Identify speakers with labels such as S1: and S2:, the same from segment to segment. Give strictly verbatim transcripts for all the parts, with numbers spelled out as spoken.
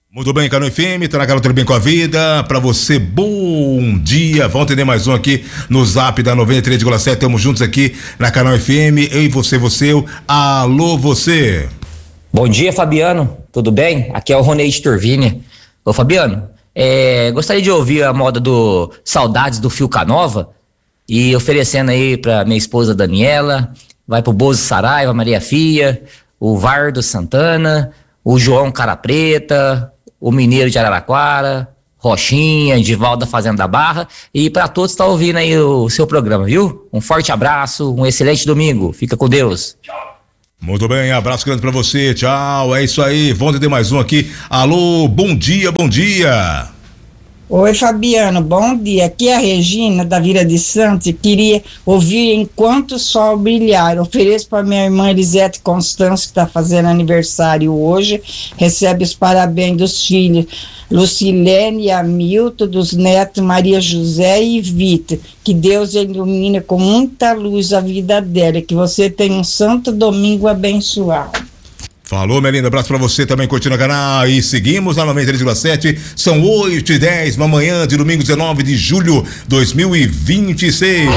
S1: Muito bem, Canoa F M, tá na Canoa Tudo Bem com a Vida. Pra você, bom dia. Vamos atender mais um aqui no Zap da noventa e três vírgula sete. Estamos juntos aqui na Canoa F M. Eu e você, você, eu. Alô, você.
S2: Bom dia, Fabiano. Tudo bem? Aqui é o Ronei de Turvini. Ô, Fabiano, é, gostaria de ouvir a moda do Saudades do Fio Canova e oferecendo aí pra minha esposa Daniela, vai pro Bozo Saraiva, Maria Fia, o Vardo Santana, o João Cara Preta, o Mineiro de Araraquara, Rochinha, Divaldo da Fazenda da Barra, e para todos que estão ouvindo aí o seu programa, viu? Um forte abraço, um excelente domingo, fica com Deus. Tchau.
S1: Muito bem, abraço grande pra você, tchau, é isso aí, vamos atender mais um aqui. Alô, bom dia, bom dia.
S3: Oi, Fabiano, bom dia. Aqui é a Regina, da Vila de Santos, e queria ouvir Enquanto o Sol Brilhar. Ofereço para minha irmã Elisete Constância, que está fazendo aniversário hoje. Recebe os parabéns dos filhos Lucilene e Hamilton, dos netos Maria José e Vitor. Que Deus ilumine com muita luz a vida dela. Que você tenha um santo domingo abençoado.
S1: Falou, minha linda, abraço pra você também, curtindo o canal e seguimos na noventa e três vírgula sete, são oito e dez, na manhã de domingo dezenove de julho de dois mil e vinte e seis.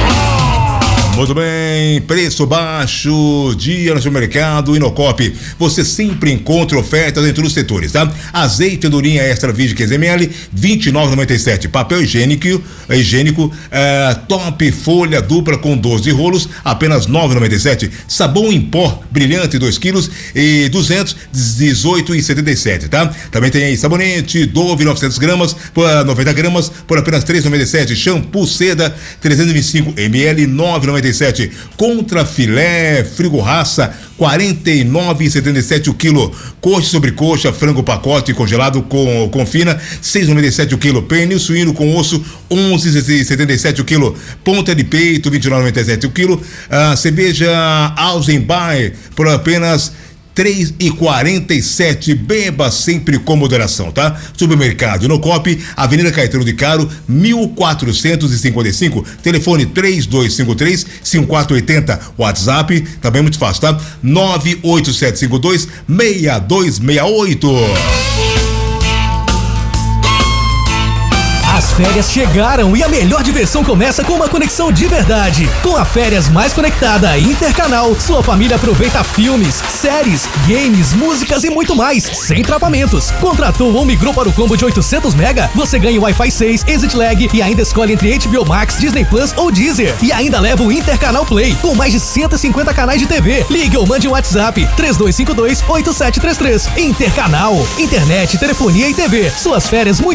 S1: Muito bem, preço baixo, dia no supermercado, Inocop. Você sempre encontra ofertas em todos os setores, tá? Azeite Andorinha Extra Virgem quinhentos mililitros, vinte e nove reais e noventa e sete centavos. Papel higiênico, higiênico é, top folha dupla com doze rolos, apenas nove reais e noventa e sete centavos. Sabão em pó brilhante, dois quilos e duzentos, dezoito reais e setenta e sete centavos, tá? Também tem aí sabonete Dove novecentas gramas, por noventa gramas, por apenas três reais e noventa e sete centavos. Shampoo Seda trezentos e vinte e cinco mililitros, nove reais e noventa e sete centavos. Contra filé, frigo raça, quarenta e nove reais e setenta e sete centavos o quilo. Coxa sobre coxa, frango pacote congelado com, com fina, seis reais e noventa e sete centavos o quilo. Pernil suíno com osso, onze reais e setenta e sete centavos o quilo. Ponta de peito, vinte e nove reais e noventa e sete centavos o quilo. Ah, cerveja Ausenbein por apenas três e quarenta e sete. Beba sempre com moderação, tá? Supermercado Inocop, Avenida Caetano de Caro, mil quatrocentos e cinquenta e cinco. Telefone três dois cinco três, cinco quatro oito zero. WhatsApp, também muito fácil, tá? nove oito sete cinco dois, seis dois seis oito.
S4: As férias chegaram e a melhor diversão começa com uma conexão de verdade. Com a Férias Mais Conectada Intercanal, sua família aproveita filmes, séries, games, músicas e muito mais, sem travamentos. Contratou ou migrou para o combo de oitocentos mega? Você ganha o Wi-Fi seis, Exit Lag e ainda escolhe entre H B O Max, Disney Plus ou Deezer. E ainda leva o Intercanal Play, com mais de cento e cinquenta canais de T V. Ligue ou mande um WhatsApp três dois cinco dois, oito sete três três. Intercanal, internet, telefonia e T V. Suas férias muito